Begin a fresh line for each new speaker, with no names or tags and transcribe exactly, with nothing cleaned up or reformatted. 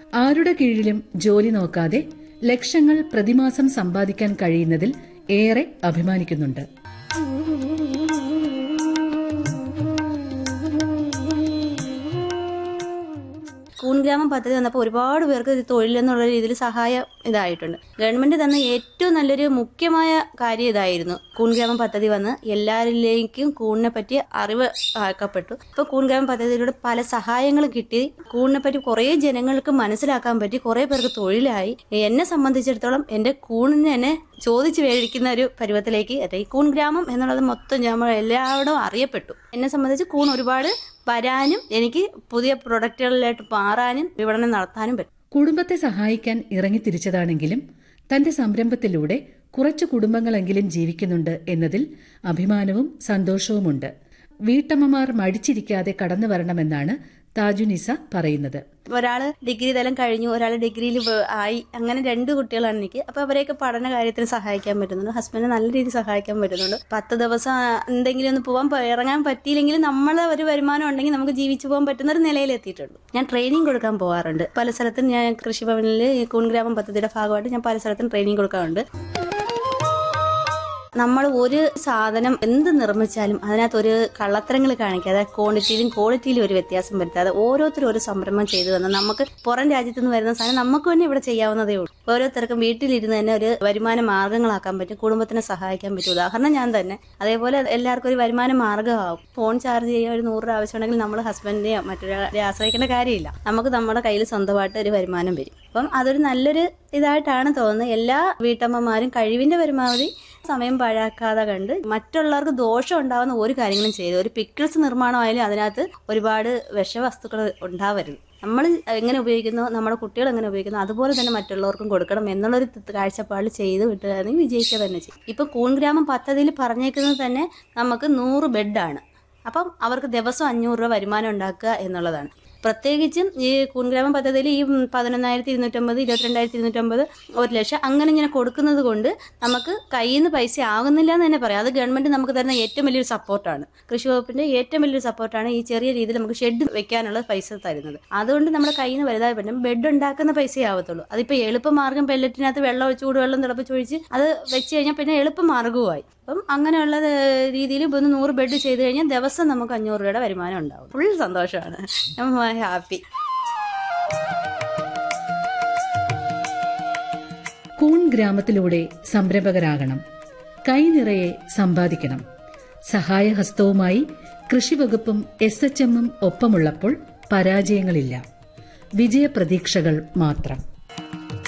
ആരുടെ കീഴിലും ജോലി നോക്കാതെ ലക്ഷങ്ങൾ പ്രതിമാസം സമ്പാദിക്കാൻ കഴിയുന്നതിൽ ഏറെ അഭിമാനിക്കുന്നുണ്ട്.
കൂൺഗ്രാമം പദ്ധതി വന്നപ്പോൾ ഒരുപാട് പേർക്ക് തൊഴിലെന്നുള്ള രീതിയിൽ സഹായം ഇതായിട്ടുണ്ട്. ഗവൺമെന്റ് തന്ന ഏറ്റവും നല്ലൊരു മുഖ്യമായ കാര്യം ഇതായിരുന്നു. കൂൺഗ്രാമം പദ്ധതി വന്ന് എല്ലാവരിലേക്കും കൂണിനെ പറ്റി അറിവ് ആക്കപ്പെട്ടു. ഇപ്പൊ കൂൺഗ്രാമം പദ്ധതിയിലൂടെ പല സഹായങ്ങളും കിട്ടി. കൂണിനെ പറ്റി കുറെ ജനങ്ങൾക്ക് മനസ്സിലാക്കാൻ പറ്റി, കുറെ പേർക്ക് തൊഴിലായി. എന്നെ സംബന്ധിച്ചിടത്തോളം എന്റെ കൂണിനെ എന്നെ ചോദിച്ചു മേടിക്കുന്ന ഒരു പരുവത്തിലേക്ക് എത്തി. കൂൺ ഗ്രാമം എന്നുള്ളത് മൊത്തം നമ്മൾ എല്ലാവരും അറിയപ്പെട്ടു. എന്നെ സംബന്ധിച്ച് കൂൺ ഒരുപാട് വരാനും എനിക്ക് പുതിയ പ്രൊഡക്റ്റുകളിലായിട്ട് മാറാനും വിപണനം നടത്താനും പറ്റും.
കുടുംബത്തെ സഹായിക്കാൻ ഇറങ്ങിത്തിരിച്ചതാണെങ്കിലും തന്റെ സംരംഭത്തിലൂടെ കുറച്ചു കുടുംബങ്ങളെങ്കിലും ജീവിക്കുന്നുണ്ട് എന്നതിൽ അഭിമാനവും സന്തോഷവുമുണ്ട്. വീട്ടമ്മമാർ മടിച്ചിരിക്കാതെ കടന്നു വരണമെന്നാണ് താജുനിസ പറയുന്നത്.
ഒരാള് ഡിഗ്രി തലം കഴിഞ്ഞു, ഒരാൾ ഡിഗ്രിയിൽ ആയി, അങ്ങനെ രണ്ട് കുട്ടികളാണ് എനിക്ക്. അപ്പൊ അവരെയൊക്കെ പഠന കാര്യത്തിന് സഹായിക്കാൻ പറ്റുന്നുണ്ട്. ഹസ്ബൻഡിനെ നല്ല രീതിയിൽ സഹായിക്കാൻ പറ്റുന്നുണ്ട്. പത്ത് ദിവസം എന്തെങ്കിലും ഒന്ന് പോകാൻ ഇറങ്ങാൻ പറ്റിയില്ലെങ്കിൽ നമ്മളെ ഒരു വരുമാനം ഉണ്ടെങ്കിൽ നമുക്ക് ജീവിച്ചു പോകാൻ പറ്റുന്ന ഒരു നിലയിൽ എത്തിയിട്ടുണ്ട്. ഞാൻ ട്രെയിനിങ് കൊടുക്കാൻ പോകാറുണ്ട്. പല സ്ഥലത്തും ഞാൻ കൃഷിഭവനിൽ കൂൺഗ്രാമം പദ്ധതിയുടെ ഭാഗമായിട്ട് ഞാൻ പല സ്ഥലത്തും ട്രെയിനിങ് കൊടുക്കാറുണ്ട്. നമ്മൾ ഒരു സാധനം എന്ത് നിർമ്മിച്ചാലും അതിനകത്ത് ഒരു കള്ളത്തരങ്ങൾ കാണിക്കാതെ ക്വാണ്ടിറ്റിയിലും ക്വാളിറ്റിയിലും ഒരു വ്യത്യാസം വരുത്താതെ ഓരോരുത്തരും ഒരു സംരംഭം ചെയ്തു വന്നാൽ നമുക്ക് പുറം രാജ്യത്ത് നിന്ന് വരുന്ന സാധനം നമുക്ക് തന്നെ ഇവിടെ ചെയ്യാവുന്നതേ ഉള്ളൂ. ഓരോരുത്തർക്കും വീട്ടിലിരുന്ന് തന്നെ ഒരു വരുമാന മാർഗ്ഗങ്ങളാക്കാൻ പറ്റും, കുടുംബത്തിനെ സഹായിക്കാൻ പറ്റും. ഉദാഹരണം ഞാൻ തന്നെ. അതേപോലെ എല്ലാവർക്കും ഒരു വരുമാന മാർഗ്ഗമാകും. ഫോൺ ചാർജ് ചെയ്യാൻ ഒരു നൂറ് രൂപ ആവശ്യമുണ്ടെങ്കിൽ നമ്മൾ ഹസ്ബൻഡിനെയോ മറ്റൊരാളെ ആശ്രയിക്കേണ്ട കാര്യമില്ല. നമുക്ക് നമ്മുടെ കയ്യിൽ സ്വന്തമായിട്ട് ഒരു വരുമാനം വരും. അപ്പം അതൊരു നല്ലൊരു ഇതായിട്ടാണ് തോന്നുന്നത്. എല്ലാ വീട്ടമ്മമാരും കഴിവിന്റെ പരമാവധി സമയം പാഴാക്കാതെ കണ്ട് മറ്റുള്ളവർക്ക് ദോഷം ഉണ്ടാവുന്ന ഒരു കാര്യങ്ങളും ചെയ്ത് ഒരു പിക്കിൾസ് നിർമ്മാണമായാലും അതിനകത്ത് ഒരുപാട് വിഷവസ്തുക്കൾ ഉണ്ടാവരുത്. നമ്മൾ എങ്ങനെ ഉപയോഗിക്കുന്നോ നമ്മുടെ കുട്ടികൾ എങ്ങനെ ഉപയോഗിക്കുന്നോ അതുപോലെ തന്നെ മറ്റുള്ളവർക്കും കൊടുക്കണം എന്നുള്ളൊരു കാഴ്ചപ്പാടിൽ ചെയ്ത് വിട്ടുകയാണെങ്കിൽ വിജയിക്കുക തന്നെ ചെയ്യും. ഇപ്പം കൂൺഗ്രാമം പദ്ധതിയിൽ പറഞ്ഞേക്കുന്നത് തന്നെ നമുക്ക് നൂറ് ബെഡാണ്. അപ്പം അവർക്ക് ദിവസം അഞ്ഞൂറ് രൂപ വരുമാനം ഉണ്ടാക്കുക എന്നുള്ളതാണ്. പ്രത്യേകിച്ചും ഈ കൂൺഗ്രാമം പദ്ധതിയിൽ ഈ പതിനൊന്നായിരത്തി ഇരുന്നൂറ്റമ്പത് ഇരുപത്തിരണ്ടായിരത്തി ഇരുന്നൂറ്റമ്പത് ഒരു ലക്ഷം അങ്ങനെ ഇങ്ങനെ കൊടുക്കുന്നത് കൊണ്ട് നമുക്ക് കയ്യിൽ നിന്ന് പൈസ ആകുന്നില്ല എന്ന് തന്നെ പറയാം. അത് ഗവൺമെന്റ് നമുക്ക് തരുന്ന ഏറ്റവും വലിയൊരു സപ്പോർട്ടാണ്. കൃഷി വകുപ്പിന്റെ ഏറ്റവും വലിയൊരു സപ്പോർട്ടാണ് ഈ ചെറിയ രീതിയിൽ നമുക്ക് ഷെഡ് വെക്കാനുള്ള പൈസ തരുന്നത്. അതുകൊണ്ട് നമ്മുടെ കയ്യിൽ നിന്ന് വലുതായി പറ്റും. ബെഡ് ഉണ്ടാക്കുന്ന പൈസയേ ആവത്തുള്ളൂ. അതിപ്പോൾ എളുപ്പമാർഗ്ഗം പെല്ലറ്റിനകത്ത് വെള്ളം ഒഴിച്ച് ചൂടുവെള്ളം തിളപ്പിച്ചൊഴിച്ച് അത് വെച്ച് കഴിഞ്ഞാൽ പിന്നെ എളുപ്പമാർഗ്ഗമായി. അപ്പം അങ്ങനെയുള്ള രീതിയിൽ ഇപ്പോൾ ഒന്ന് നൂറ് ബെഡ് ചെയ്ത് കഴിഞ്ഞാൽ ദിവസം നമുക്ക് അഞ്ഞൂറ് രൂപയുടെ വരുമാനം ഉണ്ടാവും. ഫുൾ സന്തോഷമാണ്. ഞാൻ ഹാപ്പി.
കൂൺ ഗ്രാമത്തിലൂടെ സംരംഭകരാകണം, കൈനിറയെ സമ്പാദിക്കണം. സഹായഹസ്തവുമായി കൃഷിവകുപ്പും എസ് എച്ച് എമ്മും ഒപ്പമുള്ളപ്പോൾ പരാജയങ്ങളില്ല, വിജയപ്രതീക്ഷകൾ മാത്രം.